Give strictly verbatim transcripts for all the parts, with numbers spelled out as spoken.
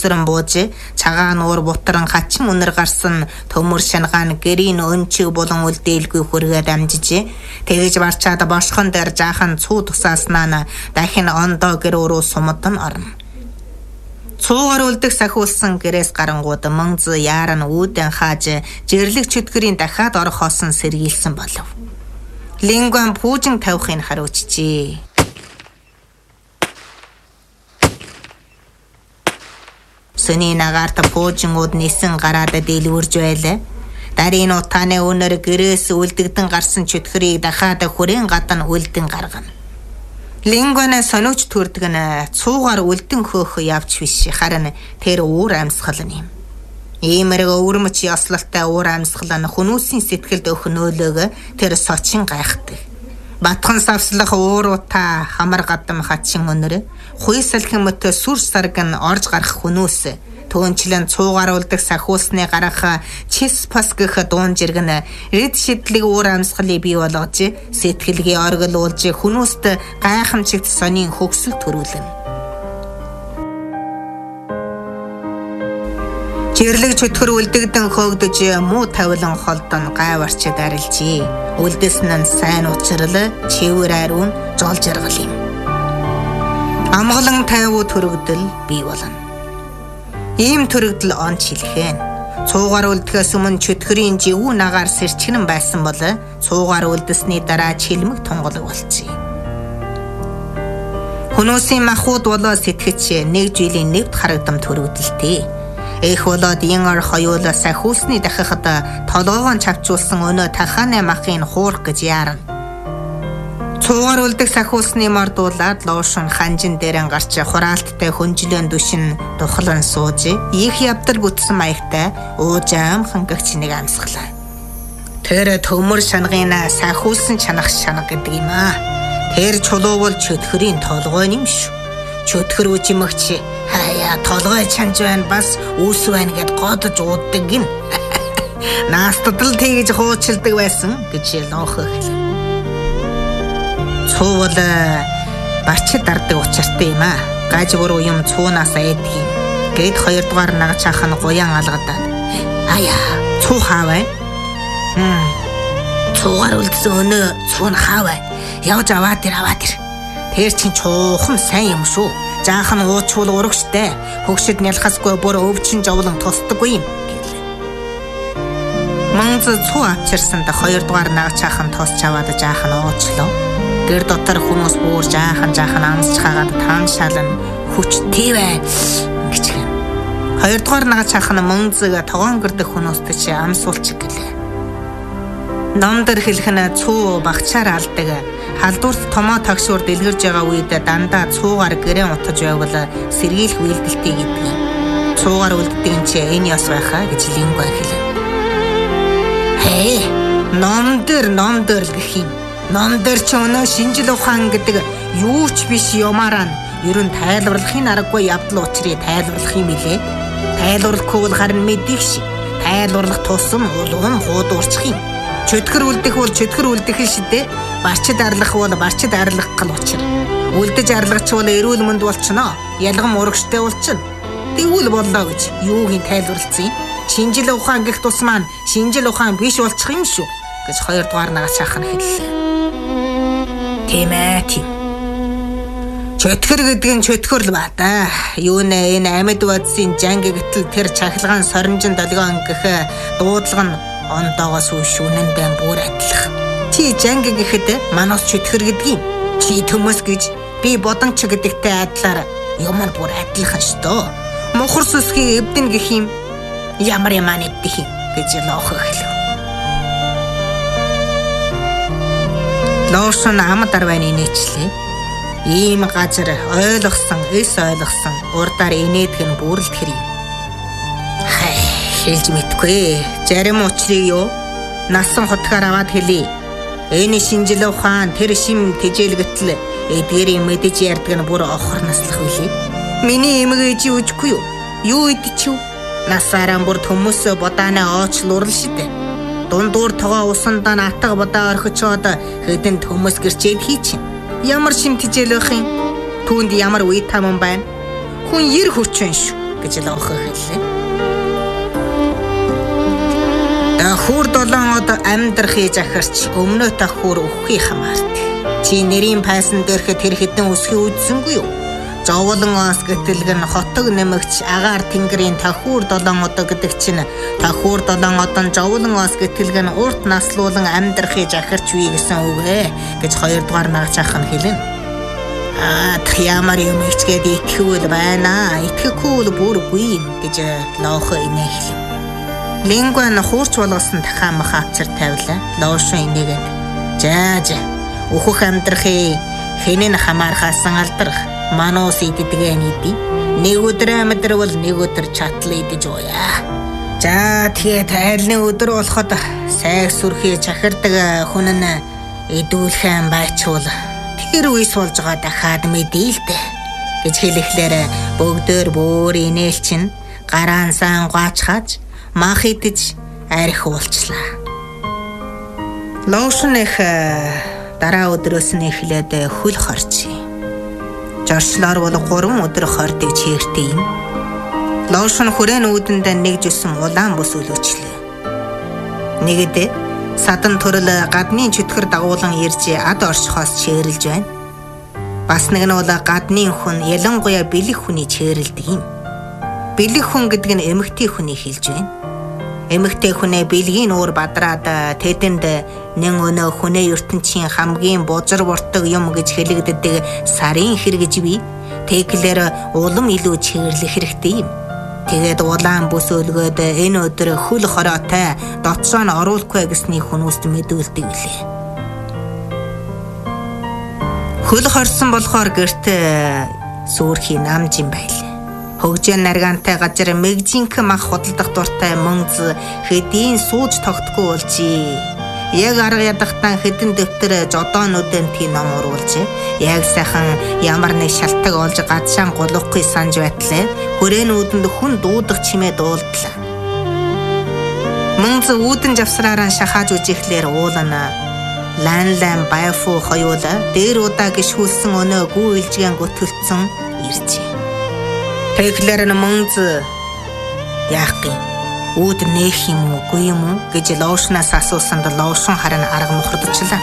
төгсрөн бууж цагаан уур бутран хачин өнөр гарсан төмөр шангаан гэрийн өнчиг болон үлдээлгүй хүргээд амжиж тэгж барчаад бошхон дээр жаахан цуу тусааснаа дахин ондоо гэр өрөө сумдан орно. Цуугаар үлдэх сахиулсан гэрээс гарангууд мөнз яаран үүдэн хааж жирлэг чөтгөрийн дахиад орох хосон сэргийлсэн болов. Лингуан пүүжин тавихыг харуулчихжээ. Сөний нагаарта пуужингууд нисэн гараад дэлгүрж байлаа. Дарийн утааны өнөр гэрээс үлдэгдэн гарсан чөтгөрийг дахиад хүрэн гадна үлдэн гаргана. Лингуанаа сониуч төрдөг нь цуугаар үлдэн хөөх явж биш харин тэр уур амьсгал юм. Иймэрэг өвөрмөч яслалтай уур амьсгал нь хүмүүсийн сэтгэлд өхнөөлөөг тэр сочин гайхдаг. Батхан савслах ууруута хамар гадам хачин өнөр хуйсалхан мөтө сүр сарган орж гарах хүнүүс төөнчлэн цуугаар үлдэх сахиусны гарах час пас гэх дуун жиргэн рид шидлэг уур амьсгалыг бий болгож сэтгэлгээ оргилуулж хүнүүст гайхамшигт сонин хөгсөл төрүүлнэ. Жирлэг чөтгөр үлдэгдэн хөөгдөж муу тавилан холдон гайварчд арилжээ. Үлдэсэн нь сайн учрал чивэр ариун жол жаргал юм. Амгалан тайвуу төрөгдөл бий болно. Ийм төрөгдөл он чилхэн. Цуугаар үлдэхээс өмнө чөтгөрийн живүү нагаар сэрчгэн байсан бол цуугаар үлдэсний дараа чилмэг тунгалаг болчихъя. Хүнөөсийн махууд болоо сэтгэж нэг жилийн нэвт харагдам төрөгдөлтэй. Эх болоод янгар хоёул сахиусны дахихад толгоогоо чавчуулсан өнөө тахааны махын хуурах гэж яарна. Цуугаар үлдэх сахиусны мордуулаад лоошин ханжин дээрэн гарч хураалттай хүнжлэн дүшин тухлан сууж их явдал бүтсэн маягтай уужаам хангагч нэг амсгалаа. Тэр төмөр шанагын сахиулсан чанах шанаг гэдэг юм аа. Тэр чулуувал чөтгөрийн толгой юм шүү. Чөтгөр үжимэгч хаяа толгой чанж байна бас үүс байна гэд годож ууддаг гин. Наастад л тэгж хуучилдаг байсан гэж лоох хэлв. Цуувал барчид дардаг учиртай юм аа. Гаж буруу юм цуунаас айдаг юм. Гэд хоёрдугаар нагч ахын гоян алгадаад аяа цуу хаавай. Хм. Цуугаар үлдсэн өнөө цуун хаавай. Явж аваад ир аваад ир. Тэр чин чуухан сайн юм шүү. Жаахан уучвал урагштай. Хөгшөд нялхасгүй бүр өвчин жовлон тусдаггүй юм гэлээ. Манз цуу авчирсанд хоёрдугаар нагч ахын тосч аваад жаахан уучлаа. Гэр дотор хүмүүс бүр жаахан жаахан амсч хагаад тааншаалн хүчтэй бай гэж гэн. Хоёрдугаар нагч ахын манзыг тогоон гэрдэх хүмүүст чи амсуулчих гэлээ. Номдэр хэлхэн цуу багчаар алдаг. Халдварт томоо такшуур дэлгэрж байгаа үед дандаа цуугаар гэрээ утаж байвал сэргийлэх үйлдэлтэй гэдэг. Цуугаар үлддэг нь чи энэ яс байхаа гэж Лингуан хэлв. Хээ, номдэр номдэр гэх юм. Номдэр ч өнөө шинжил ухаан гэдэг юу ч биш юмараа ер нь тайлбарлахын аргагүй явдал учрыг тайлбарлах юм билээ. Тайлбарлахгүй бол харин мэдих шиг. Тайлбарлах тусам улуун хуудуурчих юм. Чөтгөр үлдэх бол чөтгөр үлдэх шидэ. Барчид арлах бол барчид арлах гал учир. Үлдэж арлагч бол эрүүл мэнд болчихно. Ялгам урагштай болчихно. Тэгвэл боллоо гэж юугийн тайлбарлацсан юм. Шинжил ухаан гэх тус маань шинжил ухаан биш болчих юм шүү гэж хоёрдугаар нагч ахын хэллээ. Тийм ээ тийм. Чөтгөр гэдэг нь чөтгөр л ба да. Юу нэ энэ амьд бодсын жанг гэтэл тэр чахилгаан соринжин долгион гэх дуудлага нь ондоогоос үшүүнэн байн бүр адилхан. Чи жанг гэхэд манаас чөтгөр гэдэг юм. Чи төмөс гэж би бодонч гэдэгтэй адилаар юм бүр адилхан шүү. Мухар сүсгийн эвдэн гэх юм. Ямар юм нэвдэх юм гэж лоох хэлв. Лоошон ам дарваны нээчлээ. Ийм газар ойлгосон, эс ойлгосон урдаар инээдэг нь бүрэлд хэрэг юм. Хай, хэлж мэдгүй. Зарим учрыг юу? Насан хотгаар аваад хэлье. Энэ шинжил ухаан тэр шим тэжээлгэтэл эдгэрийн мэдэж ярддаг нь бүр охор наслах үлээ. Миний эмэг ээж үжихгүй юу? Юу идчих вэ? Насаараа бүр төмөс бодаанаа оочлуурл шидэ. Дундуур тогоо усандаа натга бодаа орхичоод хэдэн төмөс гэрчээд хийчин. Ямар шим тэжээл байх юм? Түүнд ямар үе таман байна? Хүн ер хүч вэ шүү. гэж лоохо хэллээ. Дахуур долоон од амьдрахыг захирч өмнөө дахуур өвхий хамаарт. Чи нэрийн пайсан дээрхэд тэр хэдэн өсхий үдсэнгүй юу? Зовлон ос гэтэлг нь хотог нэмэгч агаар тэнгэрийн тахуур долоон одоо гэдэг чинь тахуур долоон одон зовлон ос гэтэлг нь урт наслуулан амьдрахыг захирч үе гэсэн үг ээ гэж хоёрдугаар нагч ах нь хэлнэ. Аа ямар юм ичгээд итгэвэл байна. Итгэхгүй бол бүргүй гэж лоохо инээ хэлв. Лингва нь хуурч болгосон дахаа мах авчир тавилаа. Лоошо инээгээд жаа жаа өөхөх амьдрахыг хэнэн хамаархаасан алдрах манус иддгээ нийти нэг өдөр амдрвал нэг өдөр чатл идэж уяа. За тэгээд айлны өдөр болоход сайг сүрхий чахирдаг хүн нь идүүлхэн байчвал тэр үес болж байгаа дахиад мэдээлтэй гэж хэлэхлээр бүгдөө бүр инээлчин гараан сан гуачхаж мах идэж арх уулчлаа. Лоошнэх дараа өдрөөс нь эхлээд хөл хорч. Жорчлоор бол гурван өдөр хордыг чиртэй юм. Лоошн хүрэн үүдэнд нэг жисэн улаан бүс өлөчлөө. Нэгдээ садан төрөл гадны чөтгөр дагуулan ирж ад оршихоос чирлж байна. Бас нэг нь бол гадны хүн ялангуяа бэлэг хүний чирлдэг юм. Бэлэг хүн гэдэг нь эмэгтэй хүний хэлж байна. Эмэгтэй хүнээ бэлгийн уур бадраад тэдэнд нэн өнөө хүнээ ертөнцийн хамгийн бузар буртаг юм гэж хэлэгддэг сарын хэрэгж бий. Тэглэр улам илүү чирлэх хэрэгтэй юм. Тэгээд улаан бүс өлгөөд энэ өдөр хөл хороотой дотсоо нь оруулахгүй гэсний хүмүүст мэдүүлдэг үлээ. Хөл хорсон болохоор гэртээ сүрхий намж юм байлаа. Хөгжийн наргантай газар мэгжинх мах худалдах дуртай мөнз хэдийн сууж тогтгүй болжээ. Яг арга ядахтан хэдэн дэвтэр жодоонуудын тийм ном уруулж, яг сайхан ямар нэг шалтгаан олж гадшаан голохгүйг санаж байтлаа. Хүрээний үүдэнд хүн дуудаг чимээ дуулдлаа. Мөнз үүдэн завсраараа шахааж үжихлээр уулана. Лан лан байфу хоёулаа дээр удаа гიშүүлсэн өнөө гүү илжгэн готөлцөн иржээ. Тэглэр нь мөнз яах юм? Үүд нээх юм уу, үгүй юм уу гэж лоошнаас асуусанд лоошн харин арга мохордчихлаа.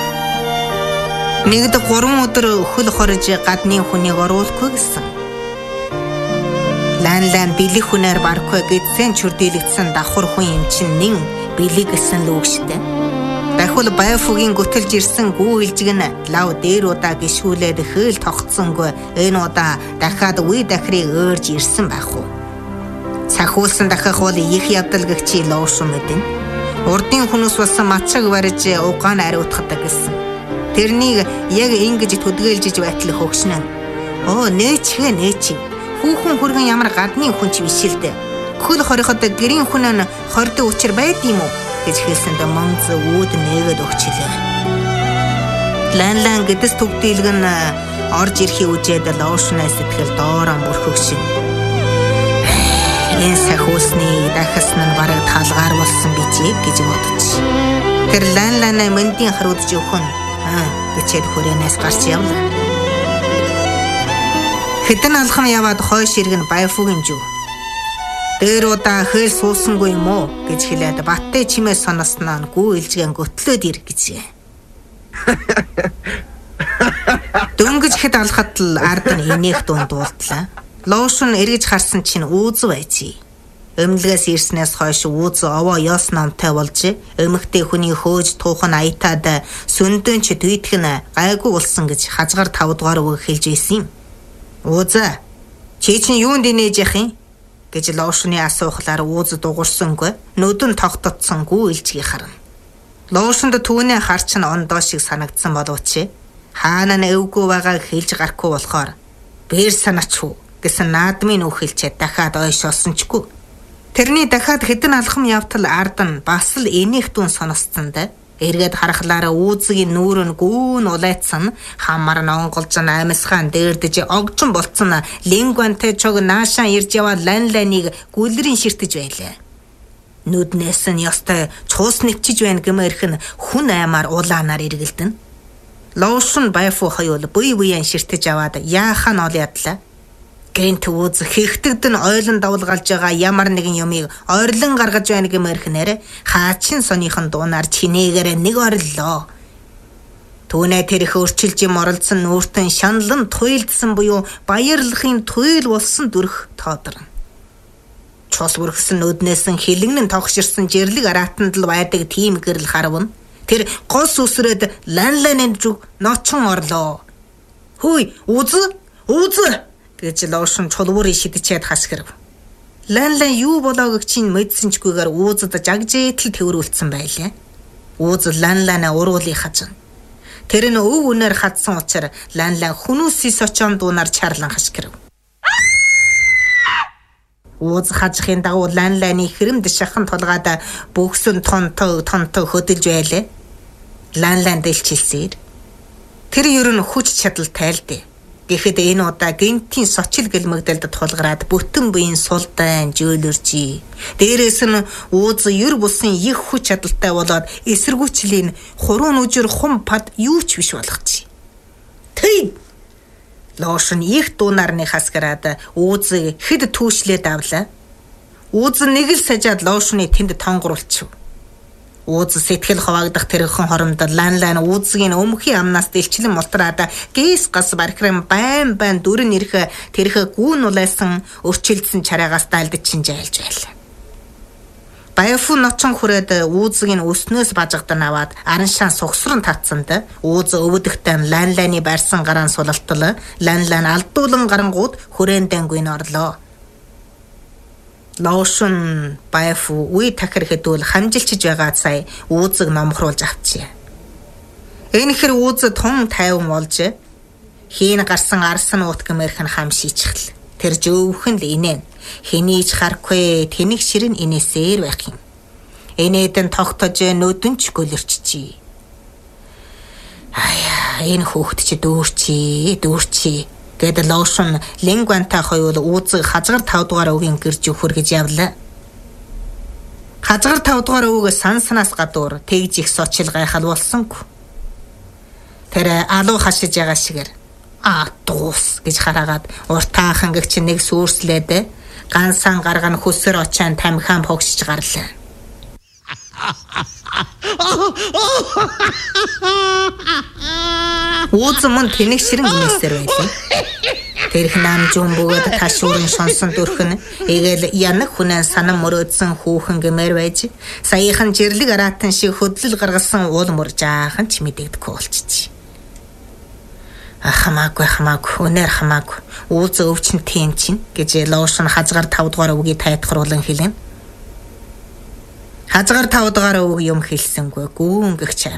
Нэгд гурван өдөр хөл хорж гадны хүнийг оруулахгүй гэсэн. Лан лан бэлэг хүнээр барахгүй гэдсэн чүрдийлэгдсэн давхар хүн юм чинь нэн бэлэг гэсэн л үг штэ. Дахил байфугийн готөлж ирсэн гүү илжгэн лав дээр удаа гიშгүүлээд хөөл тогтсонгүй энэ удаа дахиад үе дахрыг өөрж ирсэн байх уу? Сахиулсан дахих бол их явдал гэгчи лоошн мэдэн. Урдын хүмүүс болсон матчаг барьж угаан ариутгадаг гэсэн. Тэрнийг яг ингэж төдгөөлжиж байтал хөгшнэн. Оо нээчгээ нээчиг. Хүүхэн хүргэн ямар гадны хүн ч биш л дээ. Хөл хориход гэрийн хүн нь хордог учир байд юм уу гэж хэлсэнд мөнз үүд нээгээд өгчлээ. Лан лан гэдэс төгдөөлг нь орж ирэхийг үжээд лоошнаас сэтгэл доороо бүрхөгшин. Энэ сахиусны дахис нь бараг талгаар болсон бижээ гэж бодож. Тэр лан ланаа мэндийн харуудж өгөн аа гэчээд хүрээнээс гарч явлаа. Хэдэн алхам яваад хойш иргэн байфугийн жив. Дээр удаа хэл суусангүй юм уу гэж хэлээд баттай чимээ соносноо гүү илжгэн готлоод ир гэжээ. Дөнгөж хэд алхад л ард нь инех дунд дуулдлаа. Лоошн эргэж харсан чинь үүз байжээ. Өмлгээс ирснээс хойш үүз овоо ёс номтой болж эмэгтэй хүний хөөж туухан аятаад сүндөн ч дүйтгэн гайгүй болсон гэж хазгаар тав дугаар үг хэлж ийсэн юм. Ууза чи чинь юунд инээж явах юм гэж лоошны асуухлаар ууз дугурсангүй нүдэн тогтцсон гүү илжгийг харна. Лоошнд түүний харч нь ондоо шиг санагдсан боловч хаана нь эвгүй байгааг хэлж гарахгүй болохоор бээр санаач уу гэсэн наадмын үг хэлчихэд дахиад ойш олсончгүй. Тэрний дахиад хэдэн алхам явтал ард нь бас л энийх дүн соносцонд эргээд харахлаараа үүзгийн нүүр нь гүүн улайцсан хамар нонголж аймсгаан дээрдэж огжон болцсон лингвантэй чог наашаа ирж яваад лан ланыг гүлрийн ширтэж байлаа. Нүднээс нь ёстой цуус нэвчиж байна гэмээрх нь хүн аймаар улаанаар эргэлдэн. Лоошн байфу хоёул буй буян ширтэж аваад яахаа нь ол ядлаа. Гэнт ууз хийгтэгдэн ойлон давлгалж байгаа ямар нэгэн юмыг ойрлон гаргаж байна гэмээрхнээр хаачин соныхон дуунаар чинээгээр нэг орлоо. Түүнээ тэрх өрчилж юм оролцсон нүүртэн шаналн туйлдсан буюу баярлахын туйл болсон дүрх тоодорно. Чус бүрхсэн нүднээс нь хилэгнэн тогширсан жирлэг аратанд л байдаг тийм гэрэл харвна. Тэр гос үсрээд лан ланэнд зүг ночин орлоо. Хүй, үз, үз гэж Лошон чулуурыг шидчихэд хасгэрв. Лан лан юу болоог чинь мэдсэнчгүйгээр уузад жагжээтэл тэрвүүлсэн байлаа. Ууз лан ланаа уруулыг хажна. Тэр нь өв үнээр хадсан учраас лан лан хүнүүсээс очон дуунаар чарлан хасгэрв. Ууз хажихын дагуу лан ланы хэрэмд шахан тулгаад бөхсөн тонтог тонтог хөдөлж байлаа. Лан лан дэлчилсээр тэр ер нь хүч чадалтай л дээ. Гэхэд энэ удаа гинтийн сочил гэлмэгдэлд тулгараад бүтэн буян сулдан жөөлөржий. Дээрээс нь ууз ер бусын их хүч чадалтай болоод эсэргүүцлийн хуруу нүжир хум пад юу ч биш болгочих. Тэг Лошон их дуунаарны хасгараад уузыг хэд түүшлээд авлаа. Ууз нэг л сажаад Лошны тэнд тонгоруулчих. Ууз сэтгэл хаваагдах тэрхэн хоромд лан лан уузгийн өмхийн амнаас дэлчлэн мултраад гээс гас бархрам байн байн дүрэн ирэх тэрхэ гүүн улайсан өрчилдсөн чараагаас дайлдаж шинжайлж байлаа. Баяфу ночин хүрээд уузгийн өснөөс бажгадан аваад араншаан сугсран татсанд ууз өвдөгтэн лан ланы барьсан гараан сулалтал лан лан алдуулан гарангууд хүрээндэнгүй н орлоо. Лошон Баяфу үе тахир хэдүүл хамжилчиж байгаа сая уузыг номхруулж авчээ. Энэ хэр ууз тун тайван болж хийн гарсан арсан уут гэмэрхэн хам шийчихл. Тэр жөөхөн л инээн хэнийж харахгүй тэнэг ширэн инээсээр байх юм. Энэдэн тогтож нүдэнч гөлөрчжээ. Аяа энэ хүүхэд чи дүүрчи дүүрчи гэд Лошон лингвантай хоёул уузыг хазгар тав дугаар өвгийн гэрж өхөр гэж явлаа. Хазгар тав дугаар өвгөө сан санаас гадуур тэгж их сочил гайхал болсонгүй. Тэр алуу хашиж байгаа шигээр а дуус гэж хараагаад уртаахан гэгч нэг сүрслээд гансан гарган хөсөр очаан тамхиан хогсож гарлаа. Ууз мөн тэнэг ширэн гинэсээр байлаа. Тэрх намжуун бөгөөд ташуурын шонсон дүрхэн эгээл янаг хүнэн санам мөрөөдсөн хүүхэн гэмээр байж саяхан жирлэг аратан шиг хөдлөл гаргасан уул мөр жаахан ч мэдэгдэхгүй болчихжээ. Хамаагүй хамаагүй өнөр хамаагүй ууз өвчин тийм чинь гэж Лошон хазгаар тав дугаар өвгийг тайтгаруулан хэлэн. Хазгаар тав дугаар өвг юм хэлсэнгүй гүүн гэгч